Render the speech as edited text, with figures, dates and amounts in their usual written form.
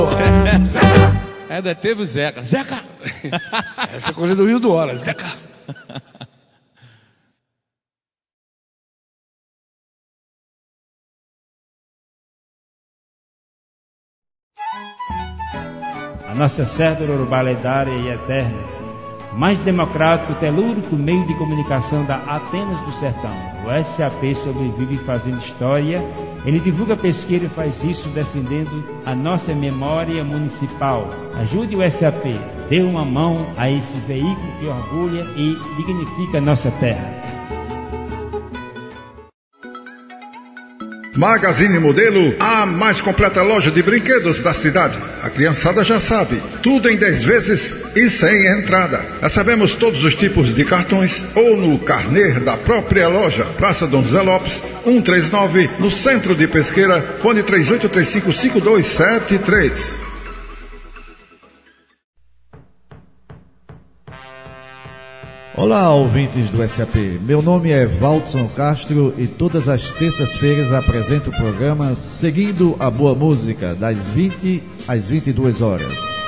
Ainda teve o Zeca. Zeca! Essa coisa do Rio do Hora, Zeca. A nossa cédula urbana lendária e eterna, mais democrático, telúrico meio de comunicação da Atenas do Sertão. O SAP sobrevive fazendo história. Ele divulga pesquisa e faz isso defendendo a nossa memória municipal. Ajude o SAP, dê uma mão a esse veículo que orgulha e dignifica a nossa terra. Magazine Modelo, a mais completa loja de brinquedos da cidade. A criançada já sabe, tudo em 10 vezes e sem entrada. Recebemos todos os tipos de cartões ou no carnê da própria loja. Praça Dom José Lopes, 139, no centro de Pesqueira, fone 38355273. Olá, ouvintes do SAP. Meu nome é Valdson Castro e todas as terças-feiras apresento o programa Seguindo a Boa Música, das 20 às 22 horas.